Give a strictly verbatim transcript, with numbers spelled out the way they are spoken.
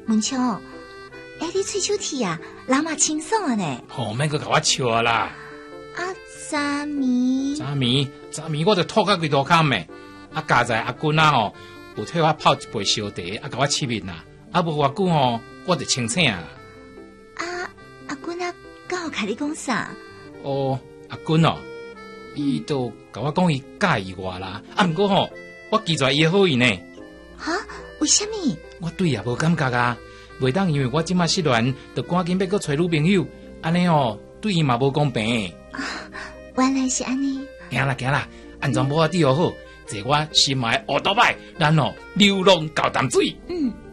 文秋，哎，你吹手气啊，人嘛清爽啊呢。 吼，免阁甲我笑啊啦！ 啊，昨暝， 昨暝，昨暝我就吐到规肚坎诶，啊，加在阿君啊吼，有替我泡一杯烧茶，啊，甲我沏面啦，啊，无偌久吼，我就清醒啊。 啊，阿君啊，刚好甲你讲啥？ 哦，阿君哦，伊都甲我讲伊介意我啦，啊，毋过吼，我记住伊好意呢。 哈？为什么？ 我对也无感觉啊，袂当因为我即马失恋，就赶紧要去找女朋友，安尼哦，对伊嘛无公平。 啊，原来是安尼。 行啦行啦，安全无法滴好好，坐我心爱乌多摆，咱哦流浪到淡水。 嗯。